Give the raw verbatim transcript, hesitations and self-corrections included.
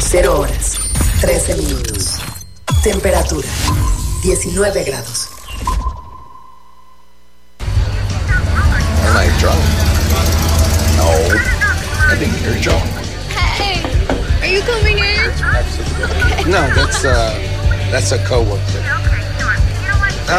cero horas, trece minutos. Temperatura, diecinueve grados. Am I drunk? No, I think you're drunk. Hey, are you coming in? No, that's uh, that's a coworker.